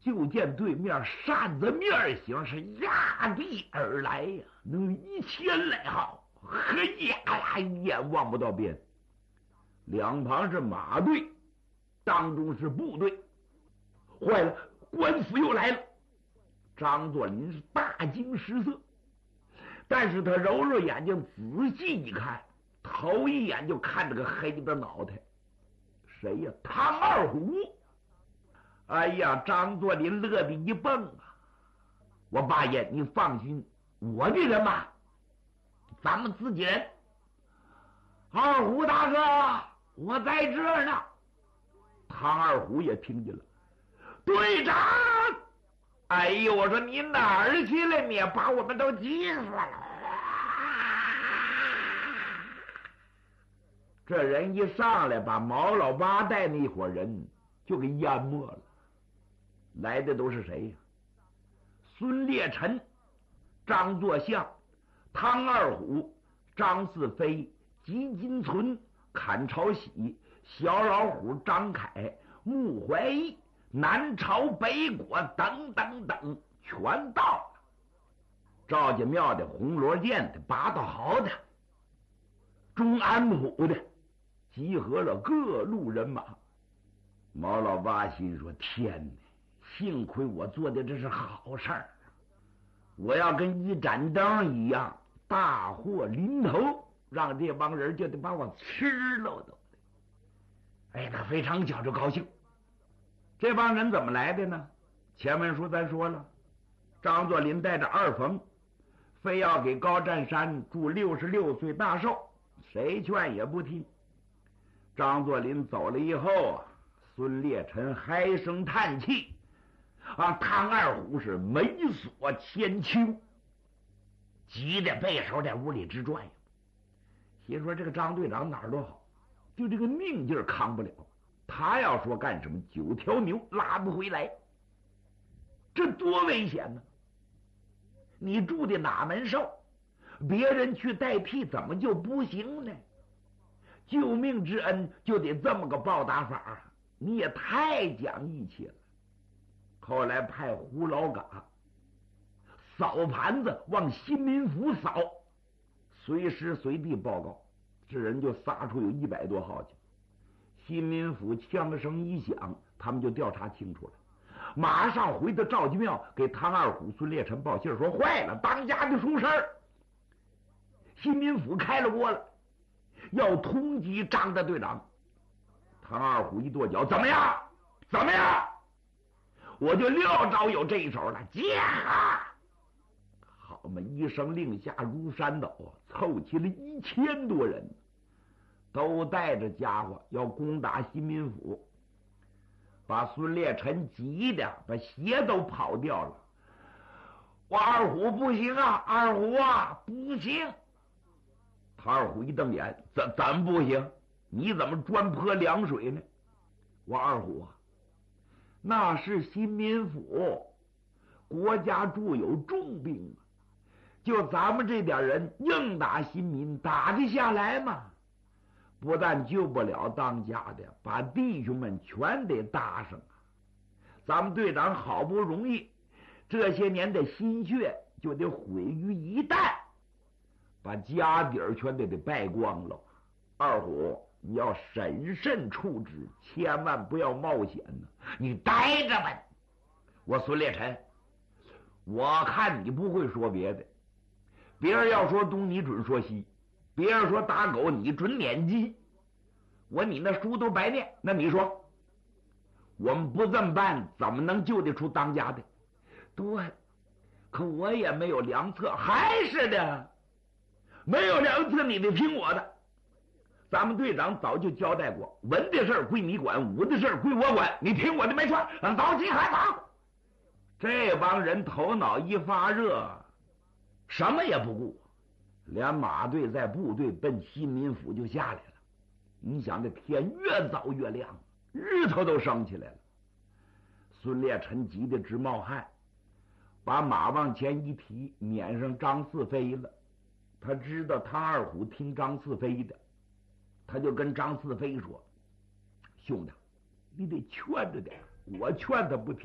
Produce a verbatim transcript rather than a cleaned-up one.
就见对面扇子面形是压地而来呀，能一千来号，嘿呀呀，一眼望不到边。两旁是马队，当中是部队。坏了，官府又来了！张作霖是大惊失色，但是他揉揉眼睛，仔细一看，头一眼就看着个黑的脑袋，谁呀？唐二虎！哎呀，张作霖乐得一蹦啊！我八爷，你放心，我的人马，咱们自己人。二虎大哥，我在这儿呢。唐二虎也听见了，队长！哎呦，我说你哪儿去了？你把我们都急死了！这人一上来，把毛老八带那一伙人就给淹没了。来的都是谁呀？孙烈臣、张作相、汤二虎、张四飞、吉金存、坎朝喜、小老虎张凯、穆怀义、南朝北果等等等，全到了。赵家庙的、红罗殿的、八道豪的、中安府的，集合了各路人马。毛老八心说：天哪，幸亏我做的这是好事儿，我要跟一盏灯一样，大祸临头，让这帮人就得把我吃了都。哎，他非常觉着高兴。这帮人怎么来的呢？前文书咱说了，张作霖带着二冯，非要给高占山祝六十六岁大寿，谁劝也不听。张作霖走了以后啊，孙烈臣唉声叹气啊，汤二虎是眉锁千秋，急得背手在屋里直转呀。心说这个张队长哪儿都好，就这个命劲儿扛不了，他要说干什么，九条牛拉不回来，这多危险呢！你住的哪门寿，别人去代替怎么就不行呢？救命之恩就得这么个报答法，你也太讲义气了。后来派胡老嘎扫盘子往新民府扫，随时随地报告，这人就撒出有一百多号去。新民府枪声一响，他们就调查清楚了，马上回到赵家庙给唐二虎、孙烈臣报信，说坏了，当家的出事儿，新民府开了锅了，要通缉张大队长。唐二虎一跺脚，怎么样？怎么样？我就料着有这一手了，接啊！好嘛，一声令下如山倒啊，凑齐了一千多人，都带着家伙要攻打新民府，把孙烈臣急的把鞋都跑掉了。我二虎不行啊，二虎啊不行！唐二虎一瞪眼，怎怎么不行？你怎么专泼凉水呢？我二虎啊，那是新民府，国家著有重兵啊，就咱们这点人硬打新民，打得下来吗？不但救不了当家的，把弟兄们全得搭上啊！咱们队长好不容易这些年的心血就得毁于一旦，把家底儿全得得败光了。二虎，你要审慎处置，千万不要冒险呢！你待着吧。我孙烈臣，我看你不会说别的，别人要说东你准说西，别人说打狗你准撵鸡，我你那书都白念。那你说我们不这么办怎么能救得出当家的？对，可我也没有良策。还是的，没有良策你得听我的。咱们队长早就交代过，文的事儿归你管，武的事儿归我管，你听我的没错。早起海跑，这帮人头脑一发热，什么也不顾，连马队在部队奔新民府就下来了。你想这天越早越亮，日头都升起来了。孙烈臣急得直冒汗，把马往前一提，撵上张四飞了。他知道汤二虎听张四飞的，他就跟张四飞说：兄弟，你得劝着点，我劝他不听。